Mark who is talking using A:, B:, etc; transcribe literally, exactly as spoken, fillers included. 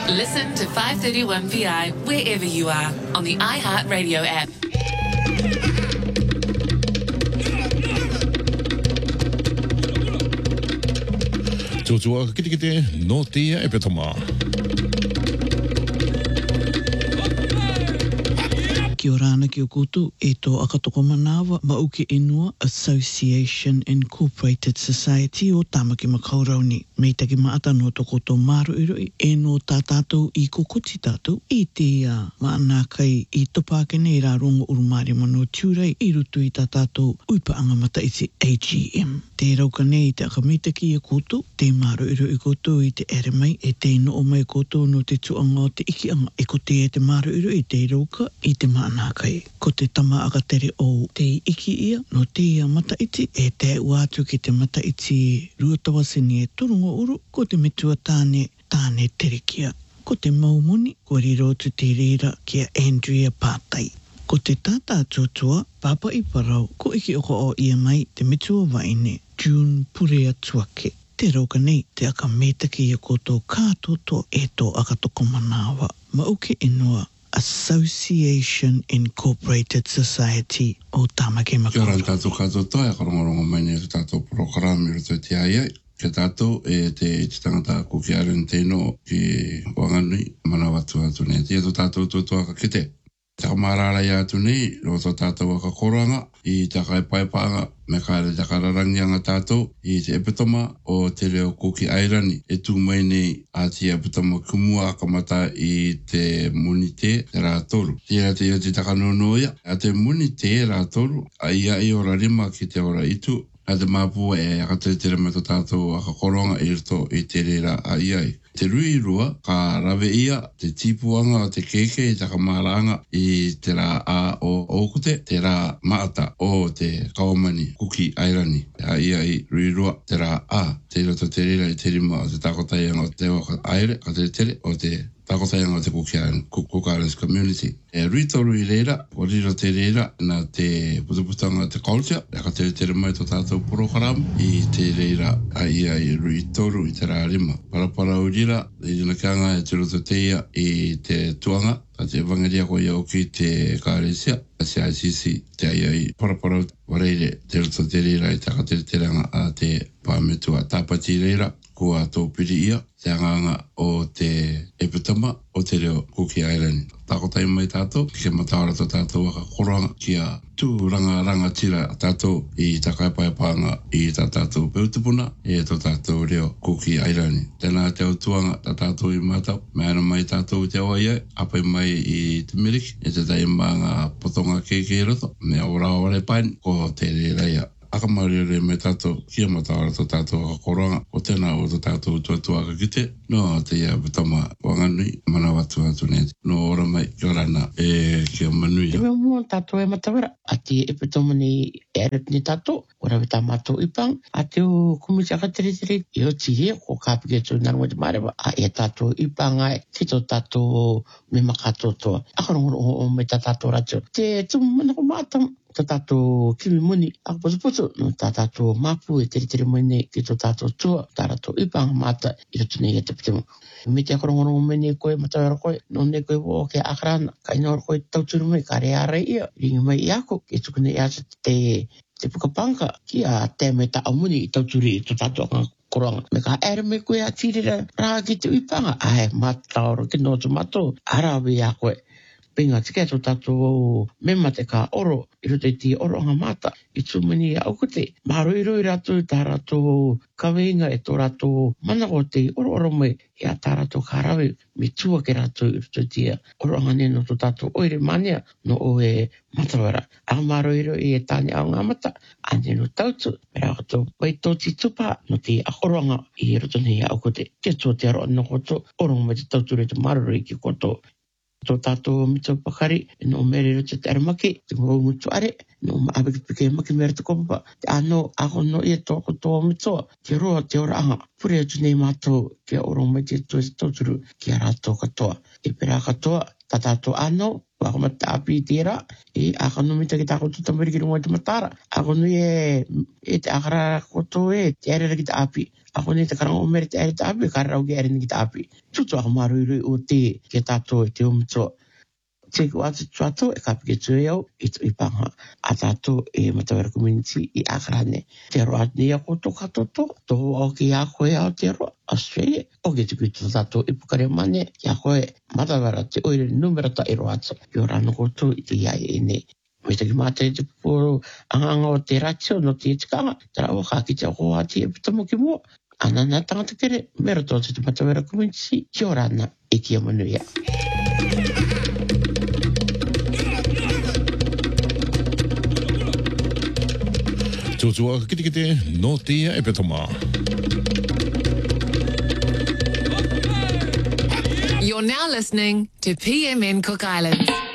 A: Listen to five thirty-one P I wherever you are on the iHeartRadio app.
B: Tutua kiti kiti no tia e petoma.
C: Kia ora ana ki o koutou e tō akatoko manawa Mauke Inua Association Incorporated Society o Tamaki Makaurau mei taki maata no tō koutou maru iroi e no tā tātou i kokoti tātou i te uh, maana kai i topākene i rā rongo urumari mano tiurai i rutu i tā tātou uipa angamata i te A G M. Te rauka nei i te akamitaki i koutou, te maru iroi i koutou i te ere mai e te ino o mai koutou no te tuanga o te iki anga e ko te e te maru iroi i te rauka i te maana kai. Ko te tama akatere o te iki ia no te ia mata iti e te uatu ki te mata iti ruatawasini e turungo uru ko te metua tāne tāne terekia. Ko te maumoni ko rirotu te reira kia Andrea Pātai. Ko te tata tuatua papa i parau ko iki oko o ia mai te metua waine June Purea Tuake. Te rauka nei te aka metaki i a koutou kātoto e tō akatoko manawa. Mauke Inua Association Incorporated Society o Tamaki Makaurau.
D: Kia ora tātou kātoto e karongorongo mai nei tātou programi ruto te aiai. Kia tātou e te te tangata ko ki aren teino ki wanganui mana watu atu nei. Tia tō tātou tōtua ka kite. Taka marara i atu nei, ro tō tātou aka koranga i taka e paipaanga me kāre taka rarangi anga tātou i te epitoma o te reo Kuki Airani. E tū mai nei a te epitoma kumua akamata i te munite te rā toru. Tia te i te taka nonoia, a te munite rā toru, a ia i ora rima ki te ora itu. A te māpua e akatere me tō tātou aka koronga i rito i te reira a iai. Te rui rua, ka rawe ia, te tipuanga o te keke i taka maranga i te rā a o okute, te rā maata o te kawamani Kuki Airani. A ia i rui rua, te rā a, te roto te reira i te rima o te takotaianga o te waka aere, a te tere o te takotaianga o te Kuki Islands Community. E rui toru i reira, o riro te reira na te putuputanga te culture, e ka tere tere mai tō tātou program i te reira a ia i rui toru i te rā rima. Parapara urira, i rina kianga e te roto te ia i te tuanga, a te evangeria ko ia o ki te kāresia, a se I C C, te ia i parapara wareire, te roto te reira i te ka tere teranga a te pāmetua tāpati reira, kua tō piri ia, te anganga o te epitama o te reo Kuki Island. Tākotai mai tātou, ke matawara tō tātou waka koranga kia tū ranga ranga tira tātou i tā kaipaipaanga i tā tātou peutupuna e tō tātou reo Kuki Island. Tēnā te autuanga tā tātou i mātau, me ana mai tātou te awa iai, apai mai i te miriki, e te tai maanga potonga keke roto, me ora ore pain, ko te re reia. Akamarere me tātou, kia matawara tō tātou ka koranga, o tēnā o tō tātou tuatua ka kite, no te ia bitama wanganui, mana watu atu nei. No ora mai, kia rana, e kia manui.
E: Te mea mua tātou e matawara, a te e bitama ni e aret ni tātou, ora wita mātou ipang, a te o kumiti aka tere tere, i o tihe, ko kāpike tō nanua te marewa, a e tātou ipanga, te tō tātou me makatotoa. Akarongo o me tā tātou rato. Te tumu mana ko mātam, tā tātou kimi muni, a potopoto, no tā tātou mapu e tere tere mene ki tō tātou tua, tā tātou ipanga mata i roto nei e te pitemu. Me te akorongorongo mene koe, matawara koe, no ne koe wo ke akarana, ka inaora koe tauturu mai, ka rea rei ia, ringi mai i ako, ke tukune i asa te, te pukapanga, ki a te me ta amuni i tauturi i tō tātou anga koranga. Me ka ere me koe a tirira rā ki te ipanga, ai, mataoro ki no tu mato, arawe a koe. Pinga te kēto tātou mema te ka oro, i roto i ti oro anga mata, i tūmini a aukute. Maro i roi rātou tā rātou kaweinga e tō rātou mana o te oro oro mai, i a tā rātou kārawe, me tua ke rātou i roto i tia oro anga neno tō tātou oire mania, no o e matawara. A maro i roi e tāne au ngā mata, a neno tautu, me rātou wai tō ti tupa, no te a oro anga i roto nei a aukute. Ke tō te aro anna koto, oro mai te tautu re te maroro i ki koto. Tō tātou mito pakari, no mere roto te aramaki, te ngau mutu are, no maabeki pike maki mera te kopapa, te ano ako no ia tōko tō mitoa, te roa te ora anga, pure atu nei mātou, kia oro mai te tō te tōturu, kia rātou katoa. E pera katoa, tā tātou ano, Wa ko mata api tira e aka no mita kita ko tuta meri ki mo te matara. Ako no e e te akara ko to e te ere kita api. Ako ni te karang o meri te ere te api karau ki ere ni kita api. Tutu ako maru iru o te ke tato e te umto. Te ko atu tuato e kapi ke tue au i tu ipanga. A tato e matawera community i akarane. Te roa ni ako to katoto. To o ki a koe au te roa. Australia. O ke tuku tu tato i pukare mane. Ki a koe matawera te oire numero ta i roa atu. Ki o rano koto i te iai e ne. Me te ki mate te pupuru anganga o te ratio no te itikanga. Tera o ka ki te o ati e pitamo ki mua. Ana na tangata kere. Mero tō te matawera community. Ki o rana e ki a manuia.
B: Tūtua kite kite no tia e petoma.
A: You're now listening to P M N Cook Islands.